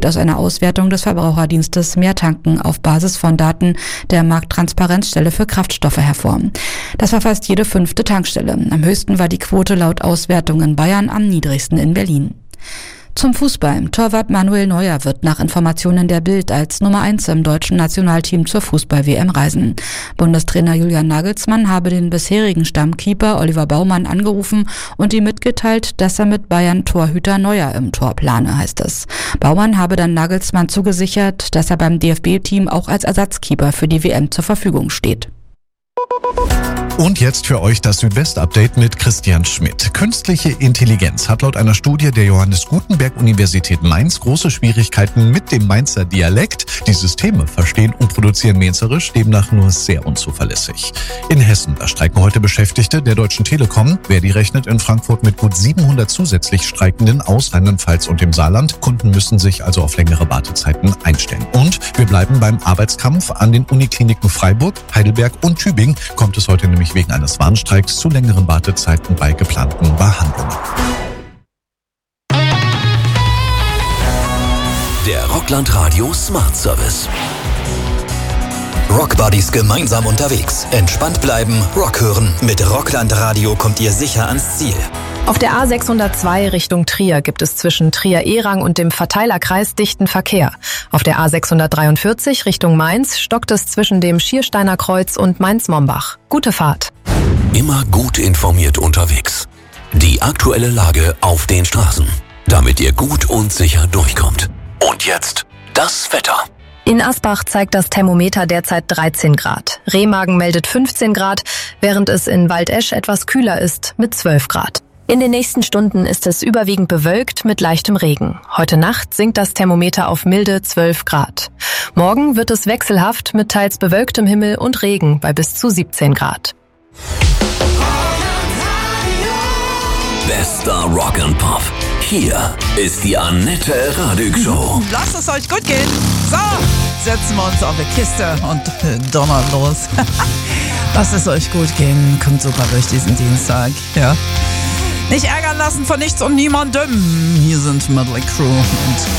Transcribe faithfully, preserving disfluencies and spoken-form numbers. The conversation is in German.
aus einer Auswertung des Verbraucherdienstes Mehrtanken auf Basis von Daten der Markttransparenzstelle für Kraftstoffe hervor. Das war fast jede fünfte Tankstelle. Am höchsten war die Quote laut Auswertung in Bayern, am niedrigsten in Berlin. Zum Fußball. Torwart Manuel Neuer wird nach Informationen der Bild als Nummer eins im deutschen Nationalteam zur Fußball-W M reisen. Bundestrainer Julian Nagelsmann habe den bisherigen Stammkeeper Oliver Baumann angerufen und ihm mitgeteilt, dass er mit Bayern-Torhüter Neuer im Tor plane, heißt es. Baumann habe dann Nagelsmann zugesichert, dass er beim D F B-Team auch als Ersatzkeeper für die W M zur Verfügung steht. Und jetzt für euch das Südwest-Update mit Christian Schmidt. Künstliche Intelligenz hat laut einer Studie der Johannes Gutenberg-Universität Mainz große Schwierigkeiten mit dem Mainzer Dialekt. Die Systeme verstehen und produzieren mainzerisch demnach nur sehr unzuverlässig. In Hessen, da streiken heute Beschäftigte der Deutschen Telekom. Verdi rechnet in Frankfurt mit gut siebenhundert zusätzlich Streikenden aus Rheinland-Pfalz und dem Saarland. Kunden müssen sich also auf längere Wartezeiten einstellen. Und wir bleiben beim Arbeitskampf. An den Unikliniken Freiburg, Heidelberg und Tübingen kommt es heute nämlich wegen eines Warnstreiks zu längeren Wartezeiten bei geplanten Behandlungen. Der Rockland Radio Smart Service. Rockbuddies gemeinsam unterwegs. Entspannt bleiben, Rock hören. Mit Rockland Radio kommt ihr sicher ans Ziel. Auf der A sechshundertzwei Richtung Trier gibt es zwischen Trier-Ehrang und dem Verteilerkreis dichten Verkehr. Auf der A sechshundertdreiundvierzig Richtung Mainz stockt es zwischen dem Schiersteiner Kreuz und Mainz-Mombach. Gute Fahrt. Immer gut informiert unterwegs. Die aktuelle Lage auf den Straßen, damit ihr gut und sicher durchkommt. Und jetzt das Wetter. In Asbach zeigt das Thermometer derzeit dreizehn Grad. Remagen meldet fünfzehn Grad, während es in Waldesch etwas kühler ist mit zwölf Grad. In den nächsten Stunden ist es überwiegend bewölkt mit leichtem Regen. Heute Nacht sinkt das Thermometer auf milde zwölf Grad. Morgen wird es wechselhaft mit teils bewölktem Himmel und Regen bei bis zu siebzehn Grad. Bester Rock and Pop. Hier ist die Annette Radig Show. Lasst es euch gut gehen. So, setzen wir uns auf die Kiste und donnern los. Lasst es euch gut gehen. Kommt super durch diesen Dienstag. Ja. Nicht ärgern lassen von nichts und niemandem. Hier sind Mötley Crüe und